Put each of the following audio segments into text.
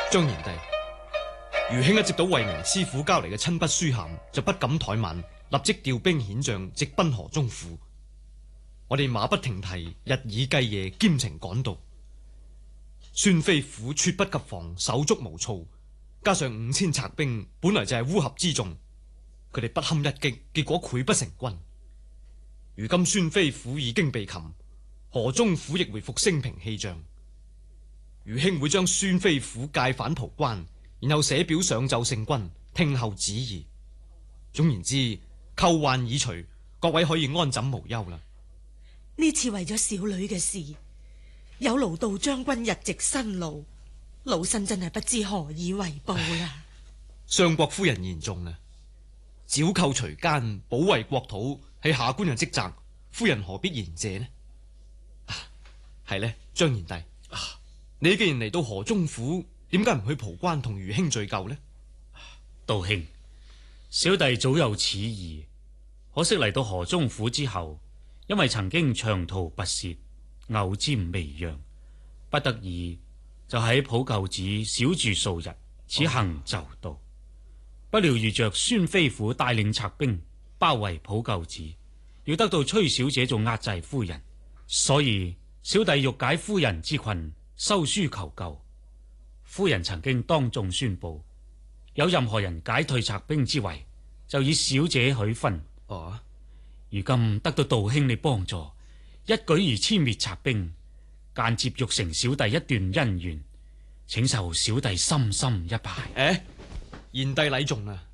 張賢弟，余兄一接到衛明師傅交嚟嘅親筆書函，就不敢怠慢，立即調兵遣將，直奔河中府。我哋馬不停蹄，日以繼夜，兼程趕到。孫飛虎猝不及防，手足無措，加上5000賊兵本來就係烏合之眾，佢哋不堪一擊，結果潰不成軍。如今孫飛虎已經被擒，河中府亦回復升平氣象。余兄會將孫飛虎介返蒲關，然後寫表上奏聖君，聽候旨意。總言之，寇患已除，各位可以安枕無憂啦。 呢次為咗小女嘅事，有勞杜將軍日夕辛勞，老身真係不知何以為報啦。 相國夫人言重啦，剿寇除奸，保衛國土係下官嘅職責，夫人何必言謝呢？係呢，張賢弟，你既然嚟到河中府，點解唔去蒲關同余兄敘舊呢？ 杜兄，小弟早有此意，可惜嚟到河中府之後，因為曾經長途跋涉，偶沾微恙，不得已就喺普救寺小住數日，此行就到。不料遇着孫飛虎帶領賊兵包圍普救寺，要得到崔小姐做壓制夫人，所以小弟欲解夫人之困，收書求救。夫人曾經當眾宣布，有任何人解退賊兵之圍，就以小姐許婚。如今得到杜兄你幫助，一舉而殲滅賊兵，間接育成小弟一段姻緣，請受小弟深深一拜。 賢弟禮重啊！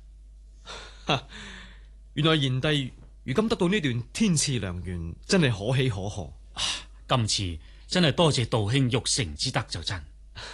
原來賢弟如今得到呢段天賜良緣，真係可喜可賀。 今次真係多謝杜兄育成之德就真。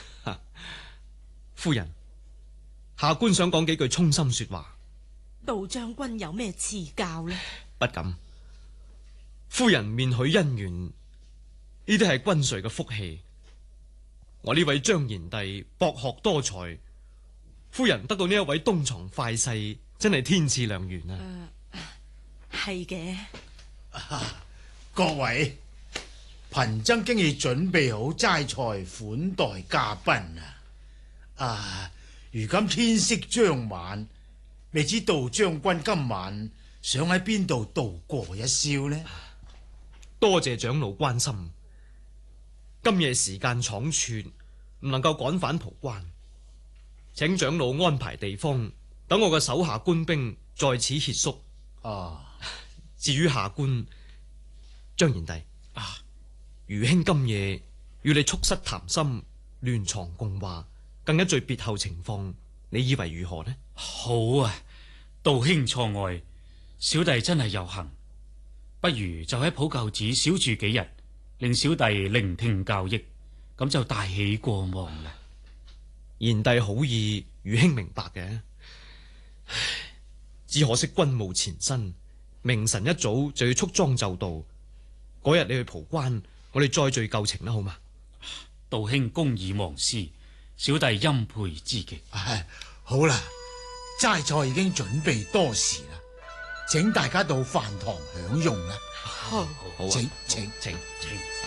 夫人，下官想講幾句衷心說話。 杜將軍有咩賜教呢？ 不敢。夫人面許姻緣，呢啲係君誰嘅福氣。我呢位張賢弟博學多才，夫人得到呢一位東床快婿，真係天賜良緣啊！ 係嘅。 各位，貧僧經已準備好齋菜款待嘉賓啊！如今天色將晚，未知杜將軍今晚想喺邊度度過一宵呢？ 多謝長老關心。今夜時間倉促，唔能夠趕返蒲關，請長老安排地方，等我嘅手下官兵在此歇宿。至於下官張賢弟，余兄今夜與你促膝談心，聯床共話，更一敘別後情況，你以為如何呢？ 好啊，杜兄錯愛，小弟真係有幸。不如就喺普救寺小住幾日，令小弟聆聽教益，咁就大喜過望啦。 賢弟好意，余兄明白嘅。只可惜軍務纏身，明晨一早就要束裝就到。嗰日你去蒲關，我哋再敘舊情啦，好嘛？ 杜兄公以忘私，小弟欽佩之極。 好啦，齋菜已經準備多時啦，請大家到飯堂享用啦。 好， 好啊， 請。 請。